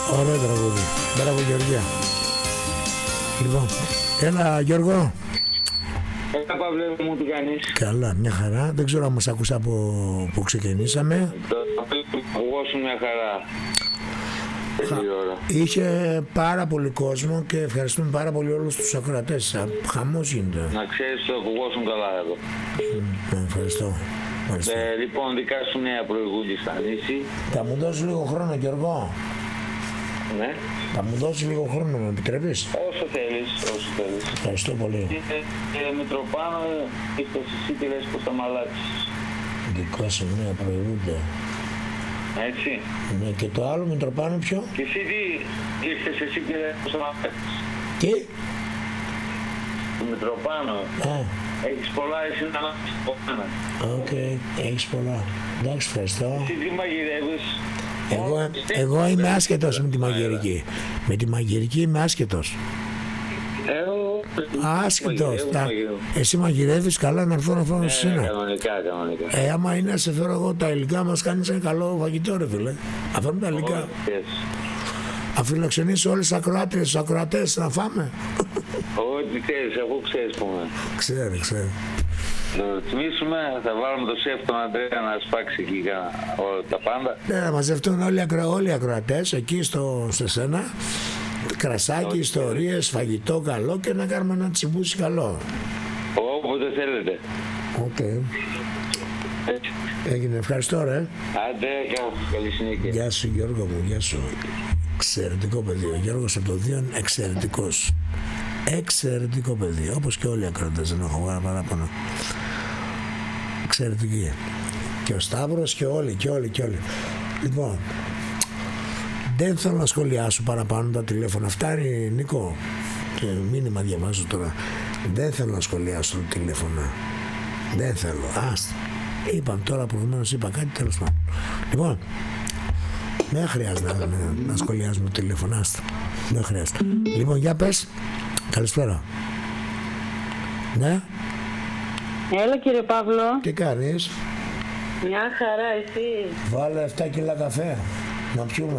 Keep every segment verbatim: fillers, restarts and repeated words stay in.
Ωραίο τραγούδι. Μπράβο Γεωργία. Λοιπόν, έλα Γιώργο. Έλα Παύλε μου, τι κάνεις? Καλά, μια χαρά. Δεν ξέρω αν μας άκουσα από που ξεκινήσαμε. Το εγώ σου μια χαρά. Είχε πάρα πολύ κόσμο και ευχαριστούμε πάρα πολύ όλους τους ακροατές. Χαμός γίνεται. Να ξέρεις, το ακουγόσουν καλά εδώ. Mm, ευχαριστώ. ευχαριστώ. Ε, λοιπόν, δικά σου νέα προηγούντι στα νήσι. Θα μου δώσεις λίγο χρόνο Γιώργο? Ναι. Θα μου δώσεις λίγο χρόνο, με επιτρέπεις? Όσο θέλεις, όσο θέλεις. Ευχαριστώ πολύ. Και, και Μητροπάνο, ήρθες εσύ τι λες πως θα μ' αλλάξεις. Δικά σου νέα προηγούνται. Έτσι. Ναι, και το άλλο Μητροπάνο ποιο? Και εσύ τι ήρθες εσύ και λες πως θα μ' αλλάξεις. Τι? Το Μητροπάνο. Α. Έχεις πολλά εσύ να αλλάξεις από μένα. Οκ, okay. Έχεις πολλά. Εντάξει, ευχαριστώ. Εσύ τι μαγειρεύεις? Εγώ, εγώ είμαι άσχετος με τη μαγειρική. Με τη μαγειρική είμαι άσχετος. Εγώ... Άσχετος. Τα... Εσύ μαγειρεύεις καλά, να έρθω να φάω σε σένα. Κανονικά, κανονικά. Ε, άμα είναι να σε φέρω εγώ τα υλικά μας, κάνεις ένα καλό φαγητό ρε φίλε. Αυτά είναι τα υλικά. Θα φιλοξενήσω όλες τις ακροάτριες, τους ακροατές να φάμε. Ό,τι ξέρεις, εγώ ξέρεις που είμαι. Ξέρει, ξέρει. Να το ρυθμίσουμε, θα βάλουμε το σεφ τον Αντρέα να σπάξει εκεί όλα τα πάντα. Ναι, να μαζευτούν όλοι, ακρο, όλοι οι ακροατές εκεί στο, σε σένα. Κρασάκι, ιστορίες, φαγητό καλό και να κάνουμε ένα τσιμπούσι καλό. Όποτε θέλετε. Οκ. Okay. Έγινε, ευχαριστώ ρε. Άντε, καλή συνέχεια. Γεια σου Γιώργο μου, γεια σου. Εξαιρετικό παιδί, ο Γιώργος από το δύο είναι εξαιρετικός. Εξαιρετικό παιδί, όπως και όλοι οι ακροατές, δεν έχω παράπονο. Εξαιρετική. Και ο Σταύρος και όλοι, και όλοι, και όλοι. Λοιπόν, δεν θέλω να σχολιάσω παραπάνω τα τηλέφωνα. Φτάνει Νίκο, και μήνυμα διαβάζω τώρα. Δεν θέλω να σχολιάσω τα τηλέφωνα. Δεν θέλω, άστα. Είπαμε τώρα, προηγουμένως είπα κάτι, τέλος πάντων. Λοιπόν, δεν χρειάζεται να, να, να σχολιάζουμε το τηλέφωνο, άστα. Δεν χρειάζεται. Λοιπόν, για πες. Καλησπέρα. Ναι. Έλα κύριε Παύλο. Τι κάνεις? Μια χαρά, εσύ? Βάλε επτά κιλά καφέ να πιούμε.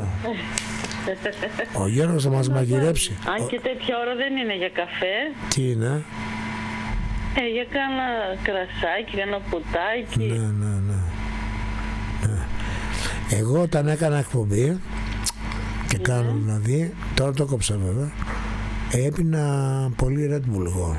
Ο Γιώργος θα μας μαγειρέψει. Αν και τέτοια ώρα δεν είναι για καφέ. Τι είναι? Ε, για κάνα κρασάκι, κάνα ποτάκι. Ναι, ναι, ναι, ναι. Εγώ όταν έκανα εκπομπή και κάνω ναι. δηλαδή, τώρα το κόψα βέβαια, έπινα πολύ Red Bull εγώ.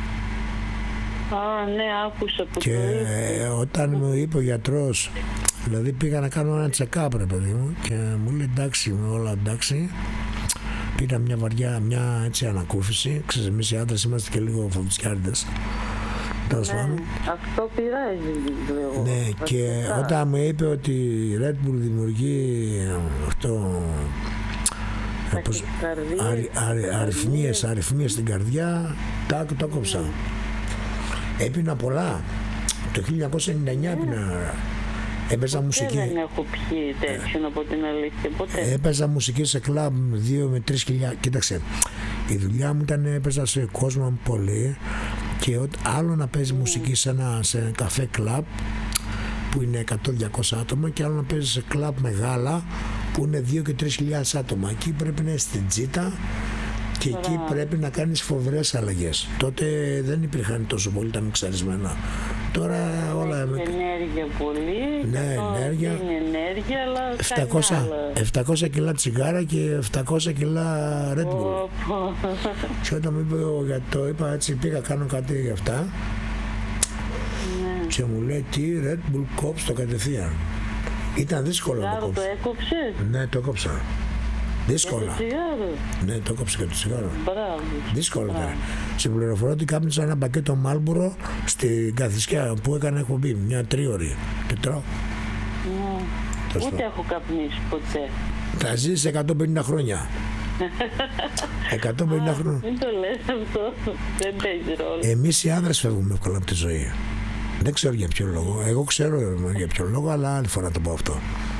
Α, ναι, άκουσα που και το όταν μου είπε ο γιατρός, δηλαδή πήγα να κάνω ένα check-up ρε παιδί μου και μου λέει εντάξει, όλα εντάξει. Πήρα μια βαριά, μια έτσι ανακούφιση. Ξέρεις, εμείς οι άντρες είμαστε και λίγο φοβουτσιάριδες. Ναι, αυτό πειράζει λίγο. Ναι, και όταν μου είπε ότι η Red Bull δημιουργεί αυτό πώς, αρι, αρι, αριθμίες, αριθμίες στην καρδιά, τα το κόψα. Έπινα πολλά. Το χίλια εννιακόσια ενενήντα εννιά έπινα. Έπαιζα μουσική. Δεν έχω πιει τέτοιο, να πω την αλήθεια, ποτέ. Έπαιζα μουσική σε κλαμπ δύο με τρεις χιλιάδες. Κοίταξε, η δουλειά μου ήταν έπαιζα σε κόσμο πολύ και άλλο να παίζει mm. μουσική σε ένα σε καφέ κλαμπ που είναι εκατό με διακόσια άτομα και άλλο να παίζει σε κλαμπ μεγάλα που είναι δύο και τρεις χιλιάδες άτομα. Εκεί πρέπει να είσαι στην τζίτα και yeah. εκεί πρέπει να κάνεις φοβερές αλλαγές. Τότε δεν υπήρχαν τόσο πολύ τα μιξαρισμένα. Τώρα όλα... Έχει ενέργεια πολύ, ναι, ενέργεια. Είναι ενέργεια, αλλά επτακόσια, επτακόσια κιλά τσιγάρα και επτακόσια κιλά Red Bull. Oh, oh. Και όταν μου είπε για το είπα έτσι, πήγα κάνω κάτι για αυτά yeah. και μου λέει τι Red Bull κόψ το κατευθείαν. Ήταν δύσκολο να το κόψω. Το έκοψες? Ναι, το έκοψα. Δύσκολα. Και το τσιγάρο? Ναι, το έκοψα και το τσιγάρο. Μπράβο. Δύσκολα ήταν. Σε πληροφορώ ότι κάπνισα ένα πακέτο Μάλμπορο στην Καθησιά που έκανε εκπομπή, μια τρίωρη. Και τρώω. Mm. Ούτε έχω καπνίσει ποτέ. Θα ζήσεις εκατόν πενήντα χρόνια. εκατόν πενήντα χρόνια. Μην το λες αυτό. Δεν παίζει ρόλο. Εμείς οι άνδρες φεύγουμε εύκολα από τη ζωή. Δεν ξέρω για ποιο λόγο. Εγώ ξέρω για ποιο λόγο, αλλά άλλη φορά το πω αυτό.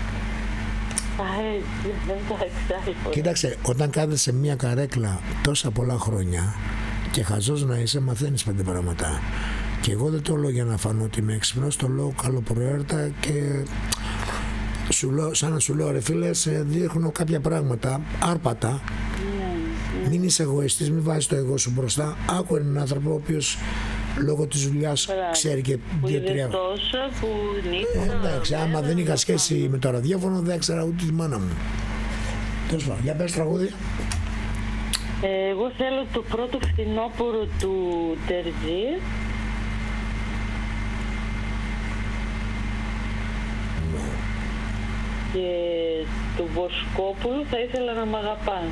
Κοίταξε, όταν κάθεσαι σε μια καρέκλα τόσα πολλά χρόνια και χαζός να είσαι, μαθαίνεις πέντε πράγματα. Και εγώ δεν το λέω για να φανώ ότι είμαι έξυπνος, το λέω καλοπροαίρετα και σου λέω, σαν να σου λέω ρε φίλε, σε δείχνω κάποια πράγματα άρπατα. Ναι. Μην είσαι εγωιστής, μην βάζεις το εγώ σου μπροστά. Άκου έναν άνθρωπο ο οποίος λόγω της δουλειάς ξέρει και δύο-τρία. Που νύχτα, ε, εντάξει, άμα δεν είχα σχέση πάνω με το ραδιόφωνο, δεν ήξερα ούτε τη μάνα μου. Τέλος πάντων, για πες τραγούδι. Ε, εγώ θέλω το πρώτο φθινόπωρο του Τερζή. Ναι. Και του Βοσκόπουλου θα ήθελα να μ' αγαπάς.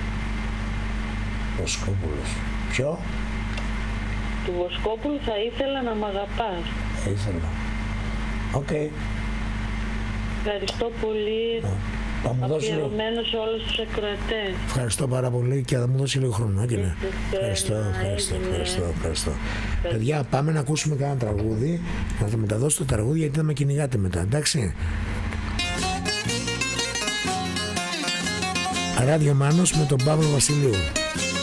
Βοσκόπουλος. Ποιο? Του Βοσκόπουλου θα ήθελα να μ' αγαπάς. Θα ήθελα. Οκ. Okay. Ευχαριστώ πολύ. Yeah. Αφιερωμένο σε όλους τους ακροατές. Ευχαριστώ πάρα πολύ και θα μου δώσει λίγο χρόνο. Και ναι. Ευχαριστώ, ευχαριστώ, ευχαριστώ, ευχαριστώ. Παιδιά, πάμε να ακούσουμε κανένα τραγούδι. Να το μεταδώσω το τραγούδι γιατί θα με κυνηγάτε μετά, εντάξει. Ράδιο Μάνος με τον Παύλο Βασιλείου.